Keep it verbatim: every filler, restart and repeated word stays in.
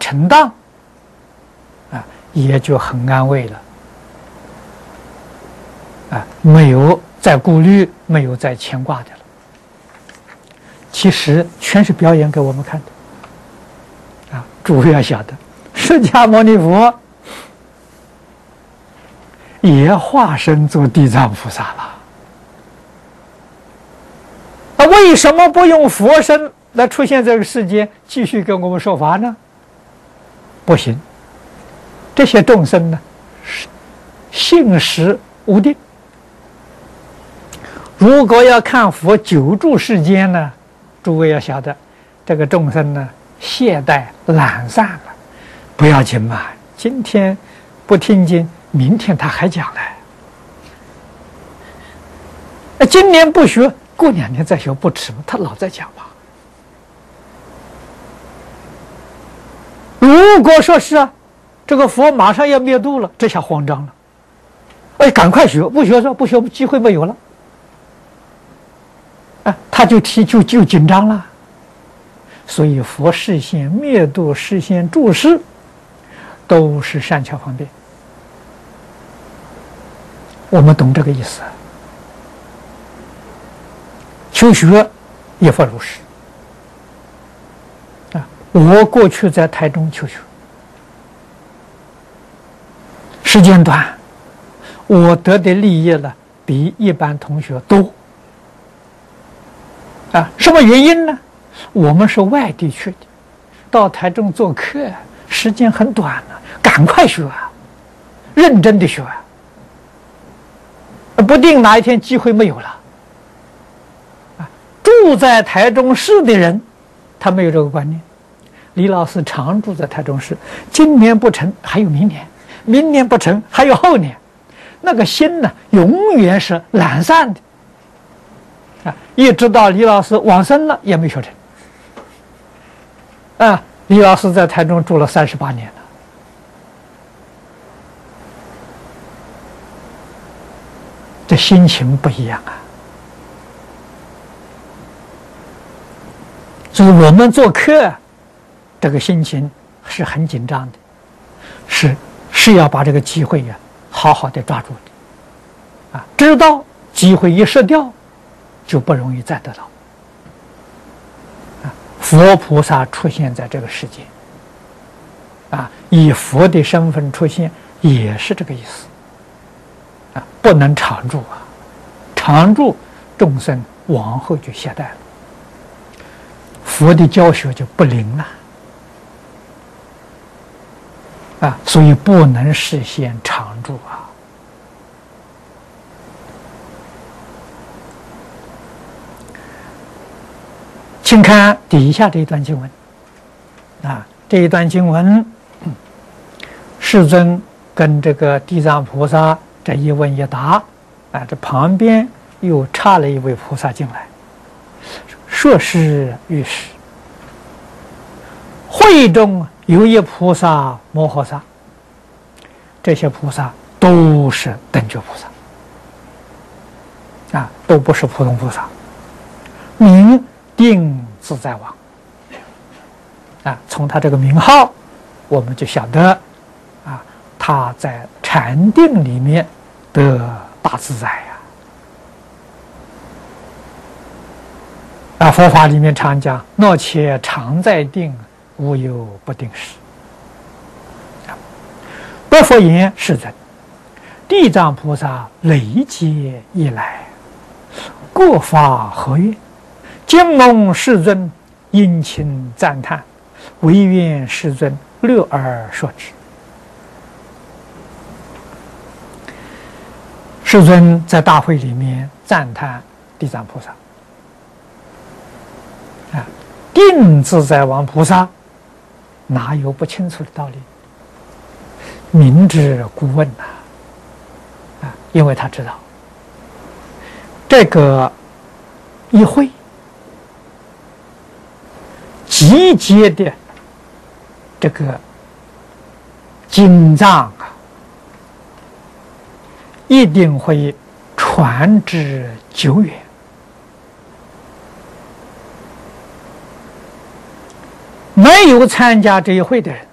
成当，啊，也就很安慰了，啊，没有再顾虑，没有再牵挂的了。其实全是表演给我们看的，啊，诸位要晓得，释迦牟尼佛也化身做地藏菩萨了。那为什么不用佛身来出现这个世间，继续给我们说法呢？不行，这些众生呢，性实无定。如果要看佛久住世间呢，诸位要晓得，这个众生呢，懈怠懒散了，不要紧嘛，今天不听经，明天他还讲来。今年不学，过两年再学不迟吗？他老在讲嘛。如果说是啊，这个佛马上要灭度了，这下慌张了，哎，赶快学，不学说不学机会没有了，啊，他就提就就紧张了。所以佛示现灭度、示现注释，都是善巧方便。我们懂这个意思。求学也复如是啊！我过去在台中求学，时间短，我得的利益呢比一般同学多啊！什么原因呢？我们是外地去的，到台中做客，时间很短呢，赶快学啊，认真的学啊，不定哪一天机会没有了。住在台中市的人，他没有这个观念。李老师常住在台中市，今年不成还有明年，明年不成还有后年，那个心呢，永远是懒散的啊！一直到李老师往生了，也没学成啊！李老师在台中住了三十八年了，这心情不一样啊！所以我们做客，这个心情是很紧张的，是是要把这个机会呀、啊、好好的抓住的，啊，知道机会一失掉，就不容易再得到。啊，佛菩萨出现在这个世界，啊，以佛的身份出现，也是这个意思。啊，不能常住啊，常住众生往后就懈怠了。佛的教学就不灵了，啊，所以不能实现常住啊。请看底下这一段经文，啊，这一段经文，世尊跟这个地藏菩萨这一问一答，啊，这旁边又插了一位菩萨进来。说是于是，会中有一菩萨摩诃萨，这些菩萨都是等觉菩萨，啊，都不是普通菩萨。名定自在王，啊，从他这个名号，我们就晓得，啊，他在禅定里面得大自在呀。啊，佛法里面常讲，若且常在定，无有不定时。白佛言：世尊，地藏菩萨累劫以来，各发何愿？今蒙世尊殷勤赞叹，唯愿世尊略而说之。世尊在大会里面赞叹地藏菩萨。啊，定自在王菩萨哪有不清楚的道理？明知故问呐！啊，因为他知道这个一会集结的这个经藏啊，一定会传之久远。没有参加这一会的人，